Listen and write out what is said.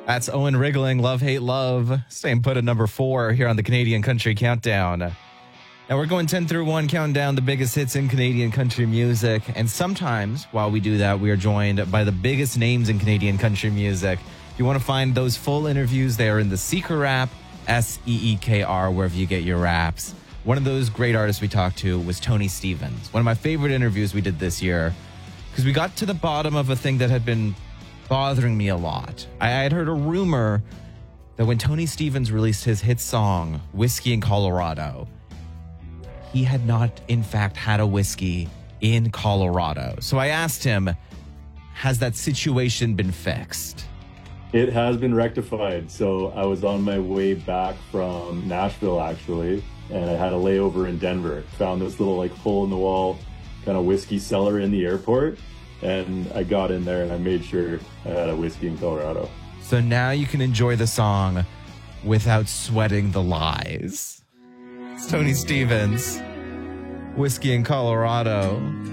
That's Owen Wriggling, Love, Hate, Love. Staying put at number 4 here on the Canadian Country Countdown. Now we're going 10 through 1, counting down the biggest hits in Canadian country music. And sometimes while we do that, we are joined by the biggest names in Canadian country music. If you want to find those full interviews, they are in the Seeker app, Seekr, wherever you get your raps. One of those great artists we talked to was Tony Stevens. One of my favorite interviews we did this year, because we got to the bottom of a thing that had been bothering me a lot. I had heard a rumor that when Tony Stevens released his hit song, Whiskey in Colorado, he had not, in fact, had a whiskey in Colorado. So I asked him, has that situation been fixed? It has been rectified. So I was on my way back from Nashville, actually, and I had a layover in Denver. Found this little hole in the wall kind of whiskey cellar in the airport. And I got in there and I made sure I had a whiskey in Colorado. So now you can enjoy the song without sweating the lies. It's Tony Stevens, Whiskey in Colorado.